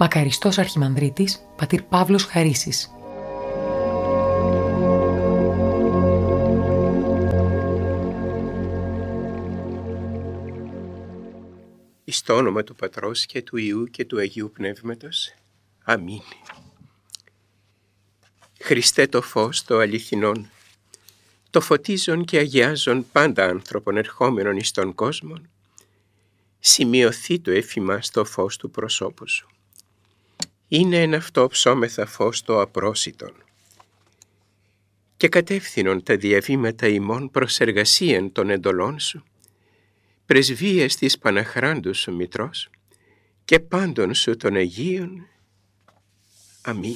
Μακαριστός Αρχιμανδρίτης, πατήρ Παύλος Χαρίσης. Εις το όνομα του Πατρός και του Υιού και του Αγίου Πνεύματος. Αμήν. Χριστέ το φως το αληθινόν, το φωτίζον και αγιάζον πάντα άνθρωπον ερχόμενον εις τον κόσμο, σημειωθεί το εφημάς το φως του προσώπου σου. Είναι εν αυτό ψώμεθα φως το απρόσιτον. Και κατεύθυνον τα διαβήματα ημών προς εργασίαν των εντολών σου, πρεσβείες της Παναχράντου σου Μητρός και πάντων σου των Αγίων. Αμήν.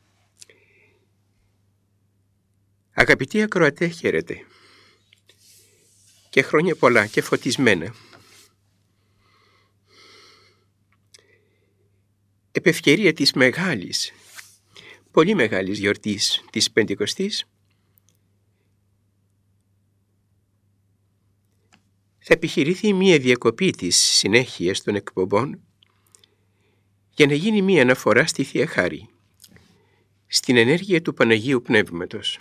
Αγαπητοί ακροατέ, χαίρετε και χρόνια πολλά και φωτισμένα. Επ' ευκαιρία της μεγάλης, πολύ μεγάλης γιορτής της Πεντηκοστής, θα επιχειρηθεί μία διακοπή της συνέχειας των εκπομπών για να γίνει μία αναφορά στη Θεία Χάρη, στην ενέργεια του Παναγίου Πνεύματος,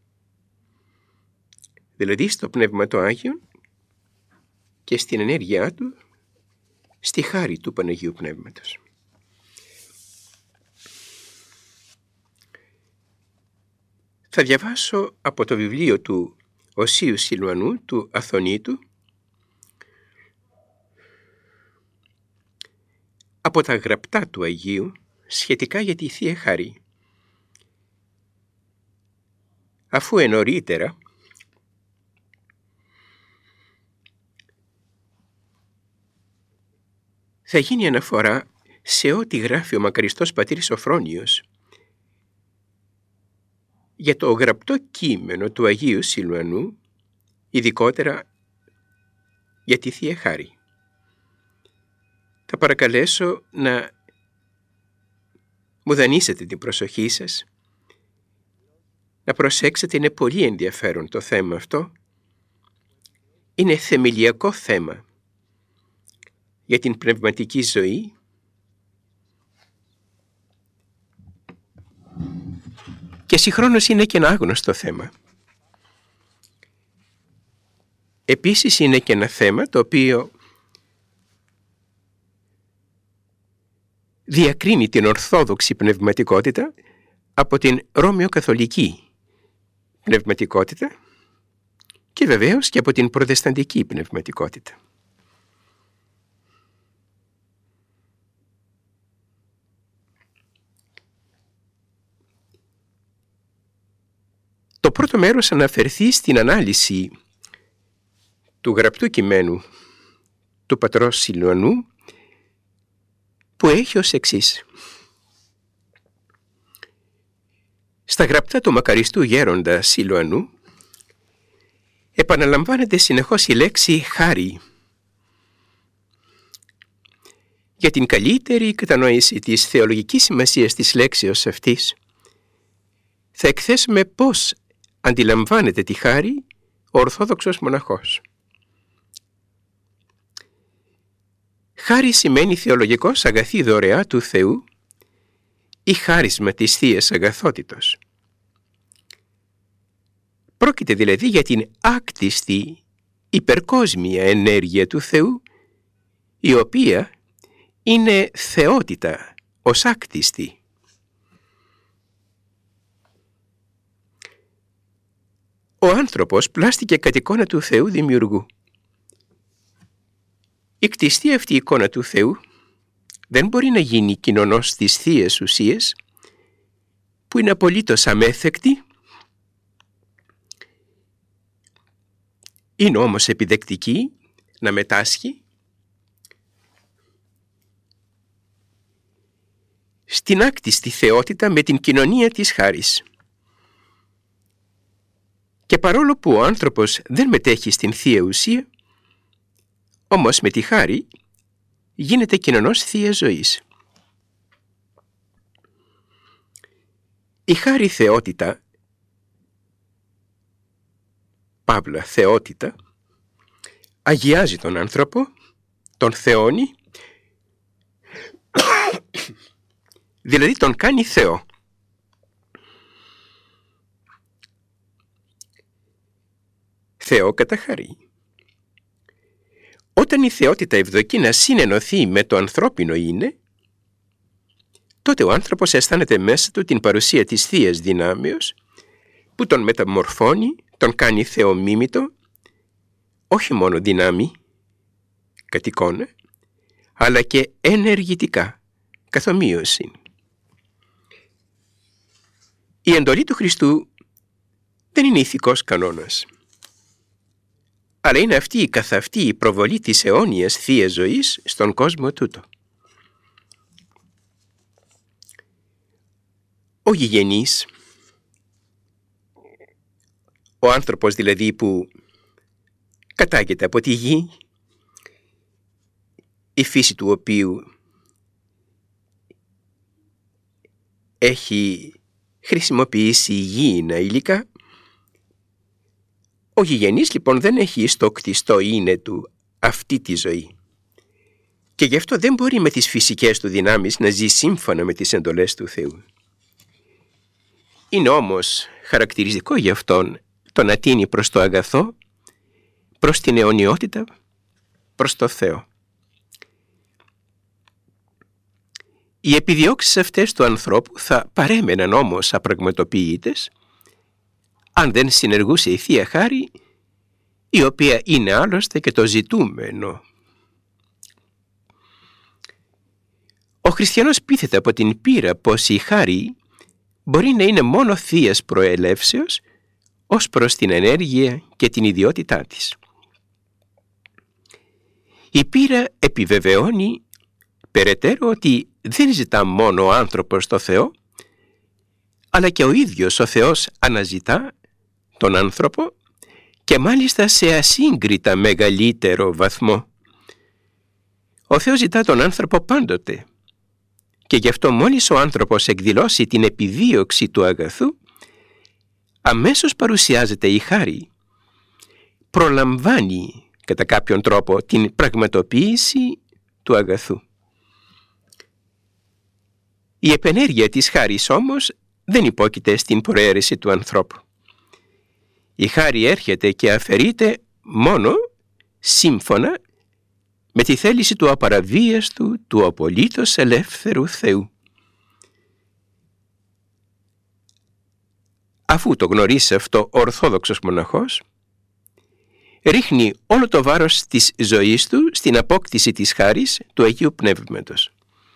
δηλαδή στο Πνεύμα το Άγιο και στην ενέργειά του στη χάρη του Παναγίου Πνεύματος. Θα διαβάσω από το βιβλίο του Οσίου Σιλουανού του Αθωνίτου, από τα γραπτά του Αγίου σχετικά για τη Θεία Χάρη, αφού ενωρίτερα θα γίνει αναφορά σε ό,τι γράφει ο μακαριστός πατήρ Σοφρόνιος για το γραπτό κείμενο του Αγίου Σιλουανού, ειδικότερα για τη Θεία Χάρη. Θα παρακαλέσω να μου δανείσετε την προσοχή σας, να προσέξετε, είναι πολύ ενδιαφέρον το θέμα αυτό. Είναι θεμελιακό θέμα για την πνευματική ζωή και συγχρόνως είναι και ένα άγνωστο θέμα. Επίσης είναι και ένα θέμα το οποίο διακρίνει την ορθόδοξη πνευματικότητα από την ρώμαιο-καθολική πνευματικότητα και βεβαίως και από την προτεσταντική πνευματικότητα. Το πρώτο μέρος αναφερθεί στην ανάλυση του γραπτού κειμένου του πατρός Σιλουανού, που έχει ως εξής. Στα γραπτά του μακαριστού γέροντα Σιλουανού επαναλαμβάνεται συνεχώς η λέξη χάρη. Για την καλύτερη κατανόηση της θεολογικής σημασίας της λέξεως αυτής, θα εκθέσουμε πώς αντιλαμβάνεται τη χάρη ο Ορθόδοξος μοναχός. Χάρη σημαίνει θεολογικός αγαθή δωρεά του Θεού ή χάρισμα της Θείας Αγαθότητος. Πρόκειται δηλαδή για την άκτιστη υπερκόσμια ενέργεια του Θεού, η οποία είναι θεότητα ως άκτιστη. Ο άνθρωπος πλάστηκε κατ' εικόνα του Θεού δημιουργού. Η κτιστή αυτή η εικόνα του Θεού δεν μπορεί να γίνει κοινωνός της Θείας Ουσίας, που είναι απολύτως αμέθεκτη, είναι όμως επιδεκτική να μετάσχει στην άκτιστη θεότητα με την κοινωνία της χάρης. Και παρόλο που ο άνθρωπος δεν μετέχει στην Θεία Ουσία, όμως με τη χάρη γίνεται κοινωνός Θείας Ζωής. Η χάρη θεότητα, παύλα θεότητα, αγιάζει τον άνθρωπο, τον θεώνει δηλαδή τον κάνει Θεό. Θεό κατά χαρί. Όταν η θεότητα ευδοκεί να συνενωθεί με το ανθρώπινο είναι, τότε ο άνθρωπος αισθάνεται μέσα του την παρουσία της Θείας Δυνάμεως, που τον μεταμορφώνει, τον κάνει θεομίμητο, όχι μόνο δυνάμει, κατ' εικόνα, αλλά και ενεργητικά, καθ' ομοίωση. Η εντολή του Χριστού δεν είναι ηθικός κανόνας, αλλά είναι αυτή η καθ' αυτή η προβολή της αιώνιας Θείας Ζωής στον κόσμο τούτο. Ο γηγενής, ο άνθρωπος δηλαδή που κατάγεται από τη γη, η φύση του οποίου έχει χρησιμοποιήσει υγιεινά υλικά, ο γηγενής λοιπόν δεν έχει στο κτιστό είναι του αυτή τη ζωή και γι' αυτό δεν μπορεί με τις φυσικές του δυνάμεις να ζει σύμφωνα με τις εντολές του Θεού. Είναι όμως χαρακτηριστικό για αυτόν το να τίνει προς το αγαθό, προς την αιωνιότητα, προς το Θεό. Οι επιδιώξεις αυτές του ανθρώπου θα παρέμεναν όμως απραγματοποιείτες αν δεν συνεργούσε η Θεία Χάρη, η οποία είναι άλλωστε και το ζητούμενο. Ο χριστιανός πείθεται από την πείρα πως η χάρη μπορεί να είναι μόνο θείας προελεύσεως ως προς την ενέργεια και την ιδιότητά της. Η πείρα επιβεβαιώνει περαιτέρω ότι δεν ζητά μόνο ο άνθρωπος το Θεό, αλλά και ο ίδιος ο Θεός αναζητά τον άνθρωπο και μάλιστα σε ασύγκριτα μεγαλύτερο βαθμό. Ο Θεός ζητά τον άνθρωπο πάντοτε και γι' αυτό μόλις ο άνθρωπος εκδηλώσει την επιδίωξη του αγαθού, αμέσως παρουσιάζεται η χάρη. Προλαμβάνει κατά κάποιον τρόπο την πραγματοποίηση του αγαθού. Η επενέργεια της χάρης όμως δεν υπόκειται στην προαίρεση του ανθρώπου. Η χάρη έρχεται και αφαιρείται μόνο σύμφωνα με τη θέληση του απαραβίαστου, του απολύτως ελεύθερου Θεού. Αφού το γνωρίσει αυτό ο Ορθόδοξος μοναχός, ρίχνει όλο το βάρος της ζωής του στην απόκτηση της χάρης του Αγίου Πνεύματος.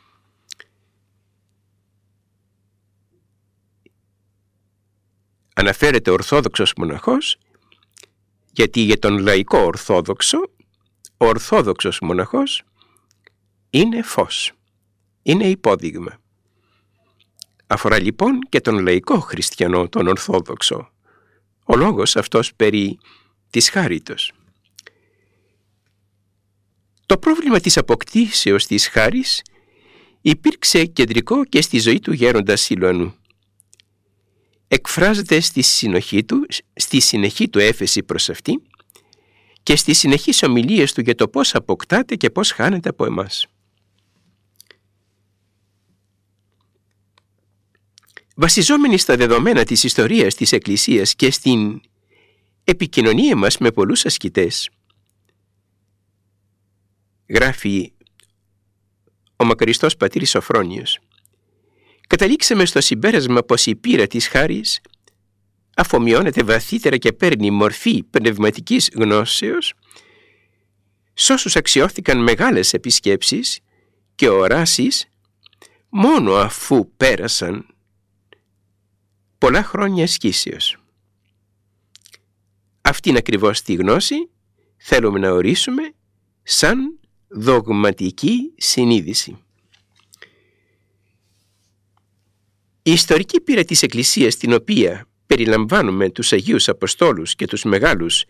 Αναφέρεται Ορθόδοξος μοναχός, γιατί για τον λαϊκό Ορθόδοξο, ο Ορθόδοξος μοναχός είναι φως, είναι υπόδειγμα. Αφορά λοιπόν και τον λαϊκό χριστιανό, τον Ορθόδοξο, ο λόγος αυτός περί της χάριτος. Το πρόβλημα της αποκτήσεως της χάρης υπήρξε κεντρικό και στη ζωή του γέροντα Σιλουανού. Εκφράζεται στη συνεχή του έφεση προς αυτή και στις συνεχείς ομιλίες του για το πώς αποκτάται και πώς χάνεται από εμάς. Βασιζόμενοι στα δεδομένα της ιστορίας της Εκκλησίας και στην επικοινωνία μας με πολλούς ασκητές, γράφει ο μακαριστός πατήρ Σοφρόνιος, καταλήξαμε στο συμπέρασμα πως η πείρα της χάρης αφομοιώνεται βαθύτερα και παίρνει μορφή πνευματικής γνώσεως σ' όσους αξιώθηκαν μεγάλες επισκέψεις και οράσεις μόνο αφού πέρασαν πολλά χρόνια ασκήσεως. Αυτήν ακριβώς τη γνώση θέλουμε να ορίσουμε σαν δογματική συνείδηση. Η ιστορική πείρα της Εκκλησίας, την οποία περιλαμβάνουμε τους Αγίους Αποστόλους και τους μεγάλους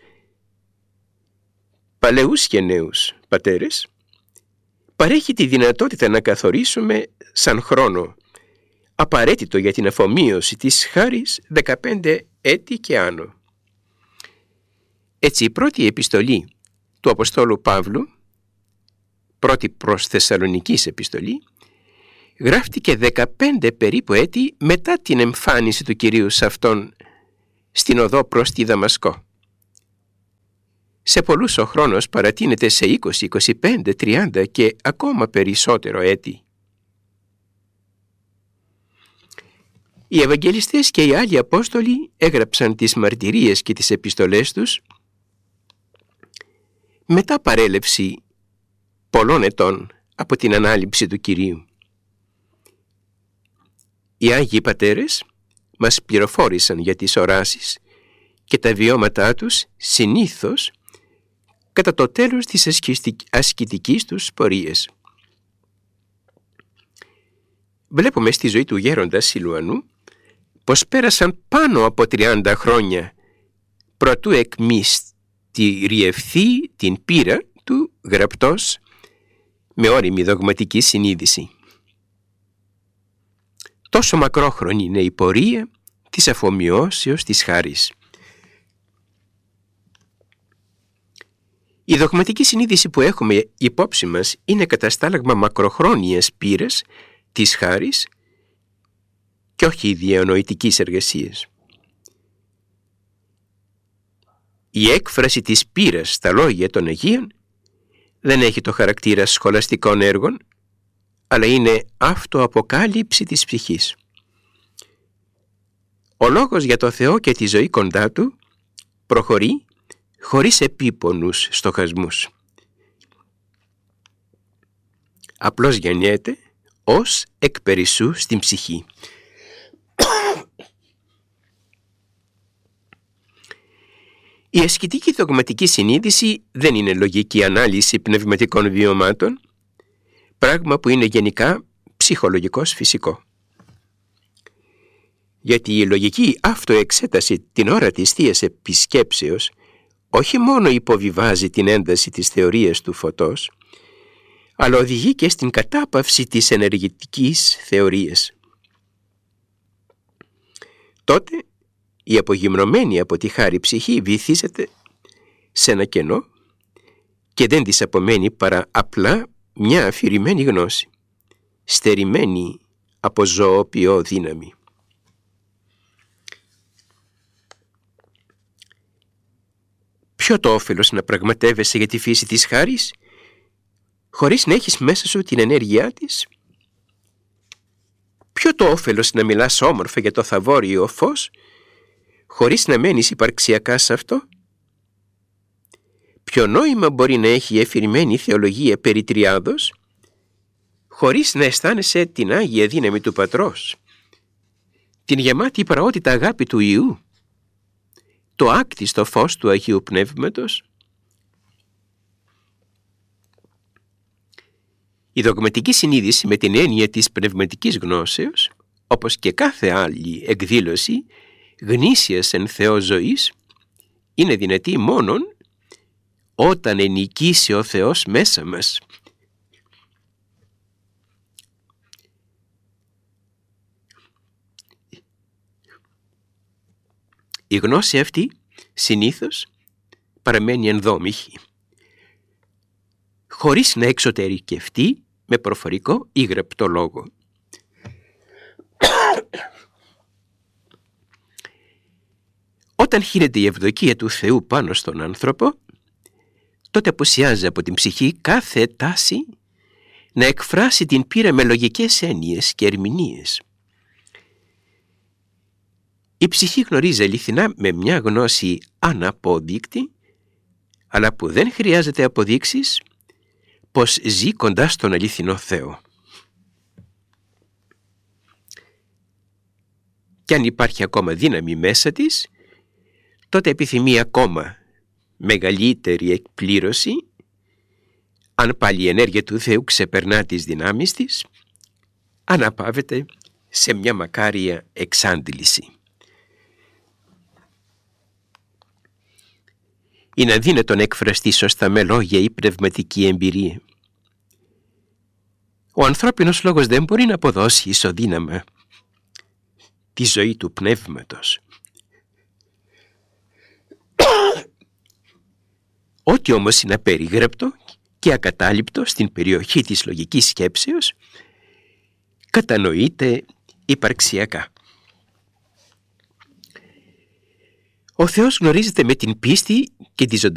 παλαιούς και νέους πατέρες, παρέχει τη δυνατότητα να καθορίσουμε σαν χρόνο απαραίτητο για την αφομοίωση της χάρης 15 έτη και άνω. Έτσι η πρώτη επιστολή του Αποστόλου Παύλου, πρώτη προς Θεσσαλονικής επιστολή, γράφτηκε 15 περίπου έτη μετά την εμφάνιση του Κυρίου σε αυτόν στην οδό προς τη Δαμασκό. Σε πολλούς ο χρόνος παρατείνεται σε 20, 25, 30 και ακόμα περισσότερο έτη. Οι Ευαγγελιστές και οι άλλοι Απόστολοι έγραψαν τις μαρτυρίες και τις επιστολές τους μετά παρέλευση πολλών ετών από την ανάληψη του Κυρίου. Οι Άγιοι Πατέρες μας πληροφόρησαν για τις οράσεις και τα βιώματά τους συνήθως κατά το τέλος της ασκητικής τους πορείας. Βλέπουμε στη ζωή του γέροντα Σιλουανού πως πέρασαν πάνω από 30 χρόνια προτού εκμυστηριευθεί την πείρα του γραπτός με όριμη δογματική συνείδηση. Τόσο μακρόχρονη είναι η πορεία της αφομοιώσεως της χάρις. Η δογματική συνείδηση που έχουμε υπόψη μας είναι καταστάλαγμα μακροχρόνιας πείρας της χάρις και όχι διανοητικής εργασίας. Η έκφραση της πείρας στα λόγια των Αγίων δεν έχει το χαρακτήρα σχολαστικών έργων, αλλά είναι αυτοαποκάλυψη της ψυχής. Ο λόγος για το Θεό και τη ζωή κοντά Του προχωρεί χωρίς επίπονους στοχασμούς. Απλώς γεννιέται ως εκ περισσού στην ψυχή. Η ασκητική δογματική συνείδηση δεν είναι λογική ανάλυση πνευματικών βιωμάτων, πράγμα που είναι γενικά ψυχολογικός φυσικό. Γιατί η λογική αυτοεξέταση την ώρα της Θείας Επισκέψεως όχι μόνο υποβιβάζει την ένταση της θεωρίας του φωτός, αλλά οδηγεί και στην κατάπαυση της ενεργητικής θεωρίας. Τότε η απογυμνωμένη από τη χάρη ψυχή βυθίζεται σε ένα κενό και δεν της απομένει παρά απλά μια αφηρημένη γνώση, στερημένη από ζωοποιό δύναμη. Ποιο το όφελος να πραγματεύεσαι για τη φύση της χάρης, χωρίς να έχεις μέσα σου την ενέργειά της? Ποιο το όφελος να μιλάς όμορφα για το θαβόριο φως, χωρίς να μένεις υπαρξιακά σε αυτό? Ποιο νόημα μπορεί να έχει η εφηρημένη θεολογία περί τριάδος, χωρίς να αισθάνεσαι την Άγια δύναμη του Πατρός, την γεμάτη πραότητα αγάπη του Υιού, το άκτιστο φως του Αγίου Πνεύματος? Η δογματική συνείδηση με την έννοια της πνευματικής γνώσεως, όπως και κάθε άλλη εκδήλωση γνήσιας εν Θεό ζωής, είναι δυνατή μόνον όταν ενοικήσει ο Θεός μέσα μας. Η γνώση αυτή συνήθως παραμένει ενδόμηχη, χωρίς να εξωτερικευτεί με προφορικό ή γραπτό λόγο. Όταν χύνεται η ευδοκία του Θεού πάνω στον άνθρωπο, τότε απουσιάζει από την ψυχή κάθε τάση να εκφράσει την πείρα με λογικές έννοιες και ερμηνείες. Η ψυχή γνωρίζει αληθινά με μια γνώση αναπόδεικτη, αλλά που δεν χρειάζεται αποδείξεις, πως ζει κοντά στον αληθινό Θεό. Κι αν υπάρχει ακόμα δύναμη μέσα της, τότε επιθυμεί ακόμα μεγαλύτερη εκπλήρωση. Αν πάλι η ενέργεια του Θεού ξεπερνά τις δυνάμεις της, αναπαύεται σε μια μακάρια εξάντληση. Είναι αδύνατο να εκφραστεί σωστά με λόγια ή πνευματική εμπειρία. Ο ανθρώπινος λόγος δεν μπορεί να αποδώσει ισοδύναμα τη ζωή του πνεύματος. Ό,τι όμως είναι απερίγραπτο και ακατάληπτο στην περιοχή της λογικής σκέψεως, κατανοείται υπαρξιακά. Ο Θεός γνωρίζεται με την πίστη και τη ζωντανή